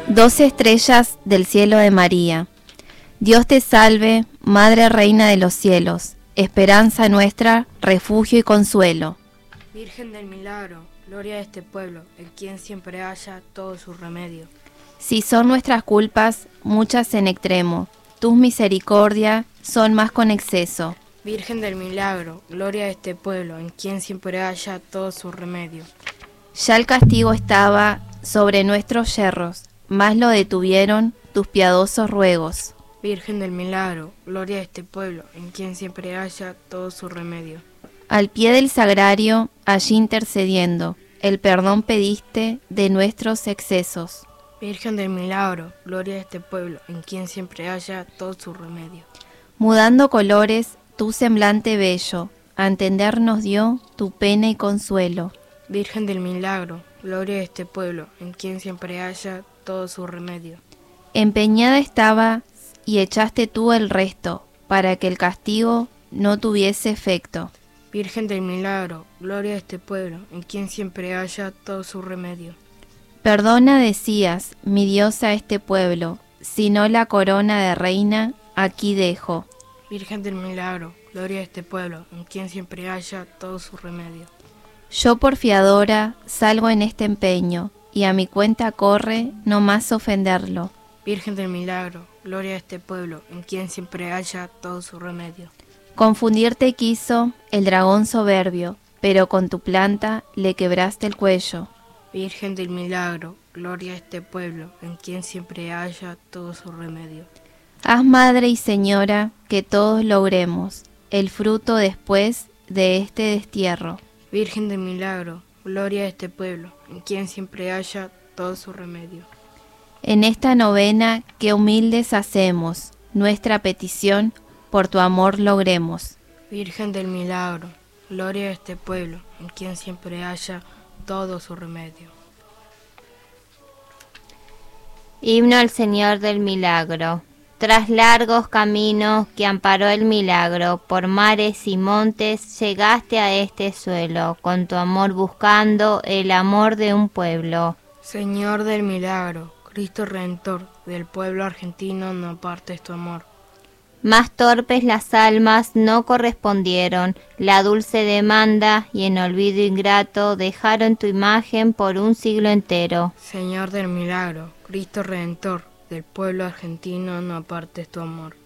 12 estrellas del cielo de María. Dios te salve, Madre Reina de los cielos, esperanza nuestra, refugio y consuelo. Virgen del milagro, gloria a este pueblo, en quien siempre haya todo su remedio. Si son nuestras culpas, muchas en extremo, tus misericordias son más con exceso. Virgen del milagro, gloria a este pueblo, en quien siempre haya todo su remedio. Ya el castigo estaba sobre nuestros yerros, mas lo detuvieron tus piadosos ruegos. Virgen del milagro, gloria a este pueblo, en quien siempre haya todo su remedio. Al pie del sagrario, allí intercediendo, el perdón pediste de nuestros excesos. Virgen del milagro, gloria a este pueblo, en quien siempre haya todo su remedio. Mudando colores, tu semblante bello, a entender nos dio tu pena y consuelo. Virgen del milagro, gloria a este pueblo, en quien siempre haya todo su remedio. Empeñada estaba y echaste tú el resto, para que el castigo no tuviese efecto. Virgen del milagro, gloria a este pueblo, en quien siempre haya todo su remedio. Perdona, decías, mi diosa, a este pueblo, si no la corona de reina, aquí dejo. Virgen del milagro, gloria a este pueblo, en quien siempre haya todo su remedio. Yo por fiadora salgo en este empeño, y a mi cuenta corre no más ofenderlo. Virgen del milagro, gloria a este pueblo, en quien siempre haya todo su remedio. Confundirte quiso el dragón soberbio, pero con tu planta le quebraste el cuello. Virgen del milagro, gloria a este pueblo, en quien siempre haya todo su remedio. Haz, Madre y Señora, que todos logremos el fruto después de este destierro. Virgen del milagro, gloria a este pueblo, en quien siempre haya todo su remedio. En esta novena que humildes hacemos, nuestra petición por tu amor logremos. Virgen del milagro, gloria a este pueblo, en quien siempre haya todo su remedio. Himno al Señor del Milagro. Tras largos caminos que amparó el milagro, por mares y montes llegaste a este suelo, con tu amor buscando el amor de un pueblo. Señor del milagro, Cristo Redentor, del pueblo argentino no apartes tu amor. Más torpes las almas no correspondieron la dulce demanda y en olvido ingrato dejaron tu imagen por un siglo entero. Señor del milagro, Cristo Redentor, del pueblo argentino no apartes tu amor.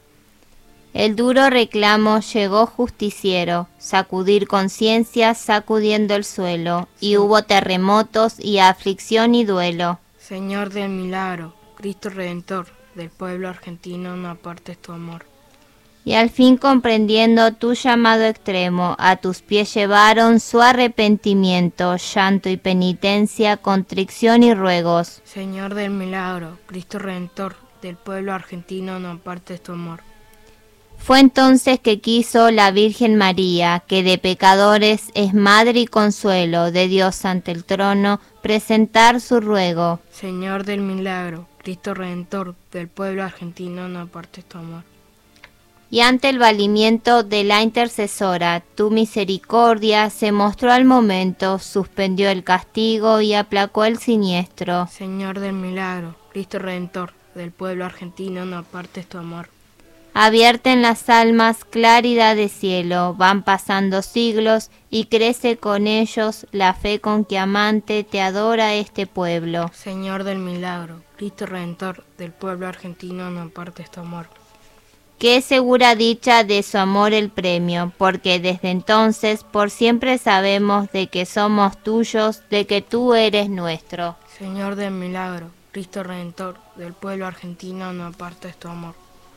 El duro reclamo llegó justiciero, sacudir conciencias sacudiendo el suelo, y hubo terremotos y aflicción y duelo. Señor del milagro, Cristo Redentor, del pueblo argentino no apartes tu amor. Y al fin comprendiendo tu llamado extremo, a tus pies llevaron su arrepentimiento, llanto y penitencia, contrición y ruegos. Señor del milagro, Cristo Redentor, del pueblo argentino no apartes tu amor. Fue entonces que quiso la Virgen María, que de pecadores es madre y consuelo de Dios ante el trono, presentar su ruego. Señor del milagro, Cristo Redentor, del pueblo argentino no apartes tu amor. Y ante el valimiento de la intercesora, tu misericordia se mostró al momento, suspendió el castigo y aplacó el siniestro. Señor del milagro, Cristo Redentor, del pueblo argentino no apartes tu amor. Abierta en las almas claridad de cielo, van pasando siglos y crece con ellos la fe con que amante te adora este pueblo. Señor del milagro, Cristo Redentor, del pueblo argentino no apartes tu amor. Qué segura dicha de su amor el premio, porque desde entonces por siempre sabemos de que somos tuyos, de que tú eres nuestro. Señor del milagro, Cristo Redentor, del pueblo argentino no apartes tu amor.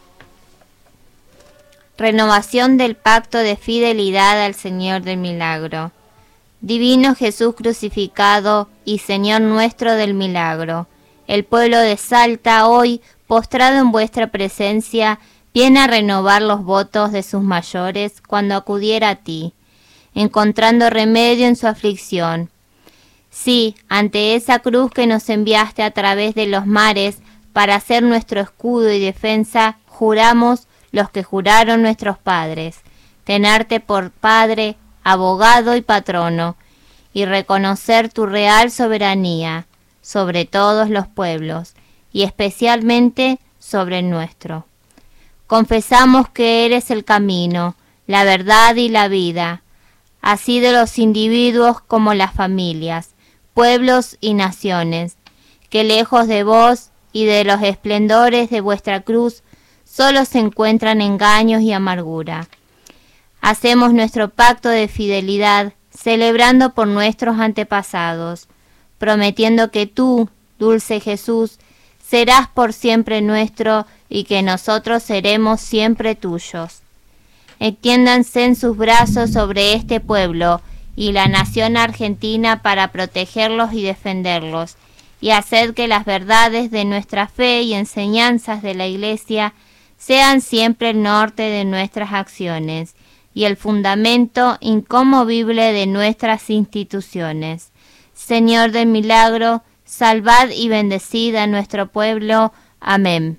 Renovación del pacto de fidelidad al Señor del milagro. Divino Jesús crucificado y Señor nuestro del milagro, el pueblo de Salta hoy, postrado en vuestra presencia, viene a renovar los votos de sus mayores cuando acudiera a ti, encontrando remedio en su aflicción. Sí, ante esa cruz que nos enviaste a través de los mares para ser nuestro escudo y defensa, juramos los que juraron nuestros padres, tenerte por Padre, abogado y patrono, y reconocer tu real soberanía sobre todos los pueblos, y especialmente sobre el nuestro. Confesamos que eres el camino, la verdad y la vida, así de los individuos como las familias, pueblos y naciones, que lejos de vos y de los esplendores de vuestra cruz, solo se encuentran engaños y amargura. Hacemos nuestro pacto de fidelidad, celebrando por nuestros antepasados, prometiendo que tú, dulce Jesús, serás por siempre nuestro y que nosotros seremos siempre tuyos. Extiéndanse en sus brazos sobre este pueblo y la nación argentina para protegerlos y defenderlos, y hacer que las verdades de nuestra fe y enseñanzas de la Iglesia sean siempre el norte de nuestras acciones y el fundamento inconmovible de nuestras instituciones. Señor del milagro, salvad y bendecid a nuestro pueblo. Amén.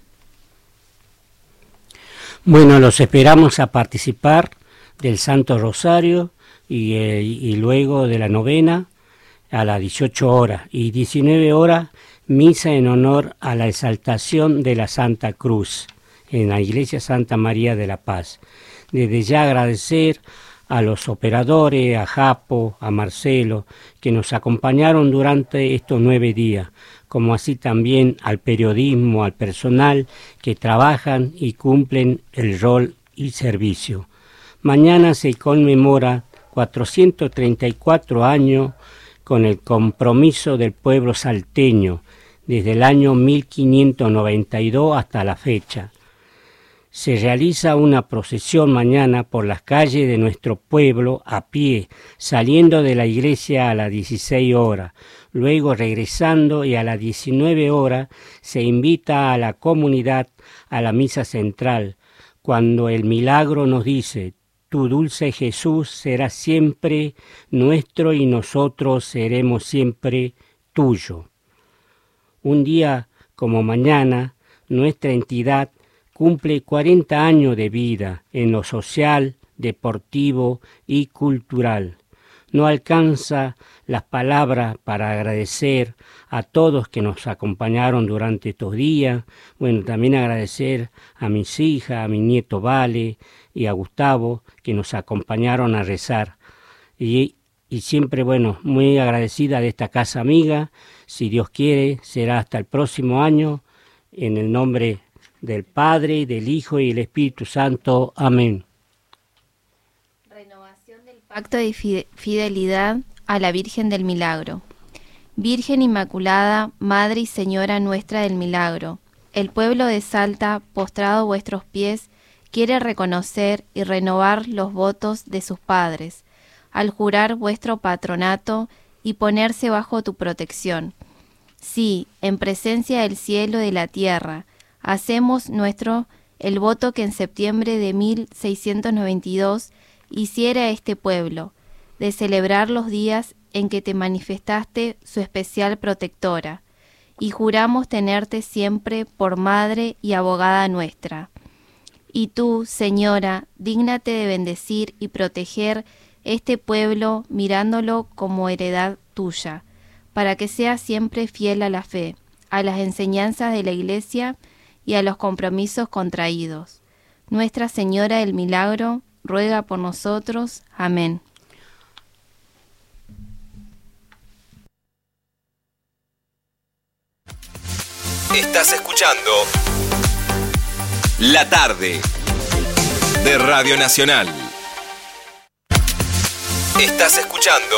Bueno, los esperamos a participar del Santo Rosario y luego de la novena a las 18 horas y 19 horas, misa en honor a la exaltación de la Santa Cruz en la Iglesia Santa María de la Paz. Desde ya agradecer a los operadores, a Japo, a Marcelo, que nos acompañaron durante estos 9 días, como así también al periodismo, al personal que trabajan y cumplen el rol y servicio. Mañana se conmemora 434 años con el compromiso del pueblo salteño, desde el año 1592 hasta la fecha. Se realiza una procesión mañana por las calles de nuestro pueblo a pie, saliendo de la iglesia a las 16 horas, luego regresando y a las 19 horas se invita a la comunidad a la misa central, cuando el milagro nos dice: tu dulce Jesús será siempre nuestro y nosotros seremos siempre tuyo. Un día como mañana, nuestra entidad cumple 40 años de vida en lo social, deportivo y cultural. No alcanza las palabras para agradecer a todos que nos acompañaron durante estos días. Bueno, también agradecer a mis hijas, a mi nieto Vale y a Gustavo, que nos acompañaron a rezar. Y siempre, bueno, muy agradecida de esta casa amiga. Si Dios quiere, será hasta el próximo año. En el nombre del Padre, del Hijo y del Espíritu Santo. Amén. Renovación del pacto de fidelidad a la Virgen del Milagro. Virgen Inmaculada, Madre y Señora nuestra del Milagro, el pueblo de Salta, postrado a vuestros pies, quiere reconocer y renovar los votos de sus padres, al jurar vuestro patronato y ponerse bajo tu protección. Sí, en presencia del cielo y de la tierra, hacemos nuestro el voto que en septiembre de 1692 hiciera este pueblo, de celebrar los días en que te manifestaste su especial protectora, y juramos tenerte siempre por madre y abogada nuestra. Y tú, Señora, dígnate de bendecir y proteger este pueblo mirándolo como heredad tuya, para que sea siempre fiel a la fe, a las enseñanzas de la Iglesia y a los compromisos contraídos. Nuestra Señora del Milagro, ruega por nosotros. Amén. Estás escuchando La Tarde de Radio Nacional. Estás escuchando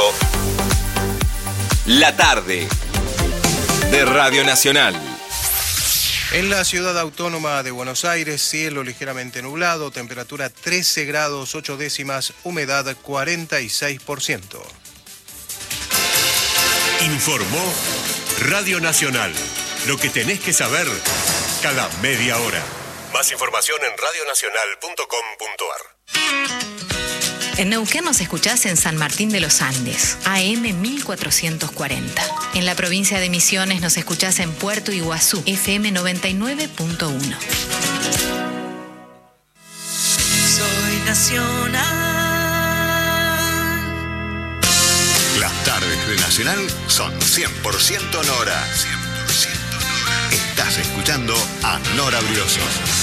La Tarde de Radio Nacional. En la ciudad autónoma de Buenos Aires, cielo ligeramente nublado, temperatura 13 grados 8 décimas, humedad 46%. Informó Radio Nacional. Lo que tenés que saber cada media hora. Más información en radionacional.com.ar. En Neuquén nos escuchás en San Martín de los Andes, AM 1440. En la provincia de Misiones nos escuchás en Puerto Iguazú, FM 99.1. Soy Nacional. Las tardes de Nacional son 100% Nora. 100% Nora. Estás escuchando Nora Briosos.